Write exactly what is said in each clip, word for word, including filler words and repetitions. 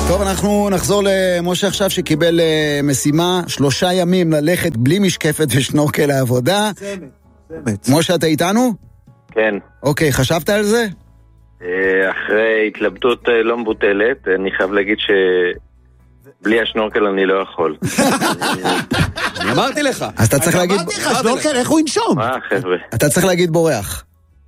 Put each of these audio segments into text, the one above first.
טוב, אנחנו נחזור למשה עכשיו שקיבל משימה שלושה ימים ללכת בלי משקפת ושנורקל לעבודה. משה, אתה איתנו? כן. אוקיי, חשבת על זה? אחרי התלבטות לא מבוטלת, אני חייב להגיד שבלי השנורקל אני לא יכול. אני אמרתי לך. אז אתה צריך להגיד... אמרתי לך, שנורקל, איך הוא ינשום? מה, חבר'ה? אתה צריך להגיד בורח.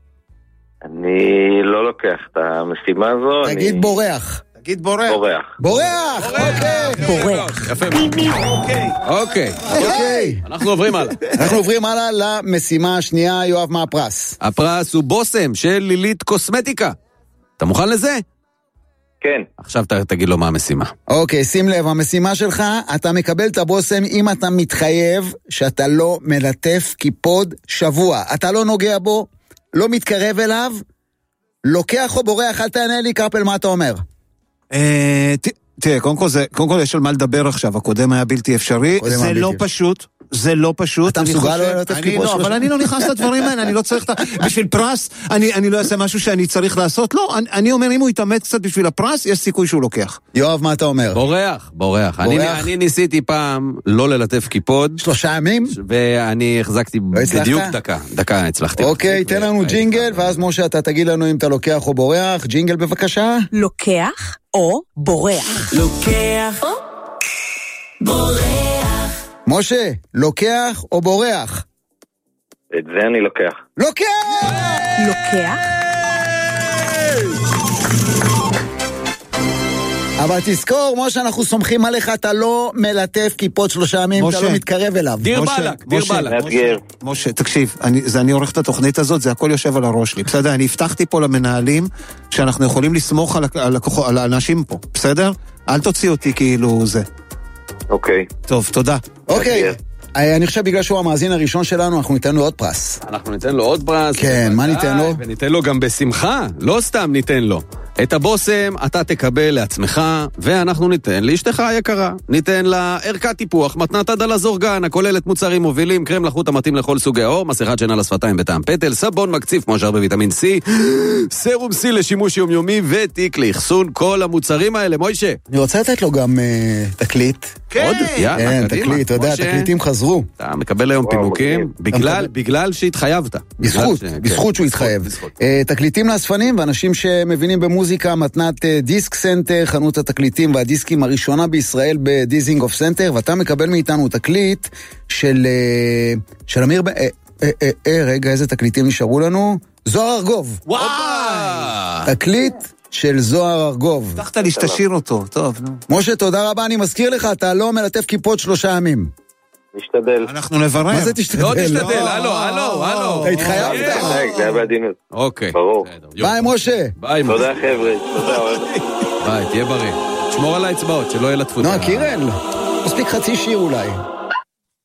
אני לא לוקח את המשימה הזו. תגיד בורח. תגיד בורח. בורח. בורח! אוקיי. בורח. יפה. אוקיי. אוקיי. אוקיי. אנחנו עוברים הלאה. אנחנו עוברים הלאה למשימה השנייה. יואב, מה הפרס? הפרס הוא בוסם של לילית קוסמטיקה. אתה מוכן לזה? כן. עכשיו ת, תגיד לו מה המשימה. אוקיי, שים לב, המשימה שלך, אתה מקבל את הבוסם אם אתה מתחייב שאתה לא מלטף קיפוד שבוע. אתה לא נוגע בו, לא מתקרב אליו, לוקח או בורח, אל תענה לי, קרפל, מה אתה אומר? תראה, קודם כל, קודם כל יש על מה לדבר עכשיו, הקודם היה בלתי אפשרי, זה לא פשוט, זה לא פשוט. אתה מסוגל לא ללטף קיפוד שלושה? אבל אני לא נכנס לדברים האלה, אני לא צריך, בשביל פרס, אני לא אעשה משהו שאני צריך לעשות, לא, אני אומר, אם הוא יתאמץ קצת בשביל הפרס, יש סיכוי שהוא לוקח. יואב, מה אתה אומר? בורח, בורח. אני ניסיתי פעם לא ללטף קיפוד. שלושה ימים? ואני החזקתי בדיוק דקה, דקה הצלחתי. אוקיי, תן לנו ג'ינגל, ואז משה, אתה תגיד לנו אם אתה לוקח או בורח. ג'ינגל בבקשה. לוקח או בורח. לוקח או בורח. משה, לוקח או בורח? את זה אני לוקח. לוקח! לוקח? אבל תזכור, משה, אנחנו סומכים עליך, אתה לא מלטף קיפוד שלושה ימים, אתה לא מתקרב אליו. דיר בלק, דיר בלק. משה, תקשיב, אני עורך את התוכנית הזאת, זה הכל יושב על הראש שלי, בסדר? אני הבטחתי פה למנהלים שאנחנו יכולים לסמוך על האנשים פה, בסדר? אל תוציא אותי כאילו זה. אוקיי. טוב, תודה. אוקיי. אני חושב בגלל שהוא המאזין הראשון שלנו, אנחנו ניתן לו עוד פרס. אנחנו ניתן לו עוד פרס. כן, מה ניתן לו? וניתן לו גם בשמחה, לא סתם ניתן לו. את הבוסם אתה תקבל לעצמך, ואנחנו ניתן לאשתך היקרה. ניתן לה ערכת טיפוח, מתנת עד על הזורגן, הכוללת מוצרים מובילים, קרם לחוט המתאים לכל סוגי האור, מסכת שינה לשפתיים בטעם פטל, סבון מקציף מועשר בוויטמין C, סרום C לשימוש יומיומי, ותיק לאחסון כל המוצרים האלה. מוישה. אני רוצה לתת לו גם תקליט. עוד? יאללה, כן, תקליט, אתה יודע, תקליטים חזרו. אתה מקבל היום פינוקים, בגלל שהתחייבת. בזכות, בזכות שהוא התחייב. תקליטים לאספנים, ואנשים שמבינים במוזיקה, מתנת דיסק סנטר, חנות התקליטים והדיסקים הראשונה בישראל בדיזינגוף סנטר, ואתה מקבל מאיתנו תקליט של של אמיר, רגע, איזה תקליטים נשארו לנו? זוהר ארגוב. וואו! תקליט של זוהר ארגוב. הבטחת לי שתשאיר אותו, טוב, נו. משה, תודה רבה, אני מזכיר לך, אתה לא מלטף קיפוד שלושה ימים. נשתדל. אנחנו נברר. מה זה תשתדל? לא תשתדל, הלו, הלו, הלו. אתה התחייבת? זה היה בעדינות. אוקיי. ברור. ביי, משה. ביי, משה. תודה, חבר'ה. תודה, אוהב. ביי, תהיה בריא. שמור על האצבעות, שלא ילטפו. נועה קירל, מספיק חצי שיר אולי.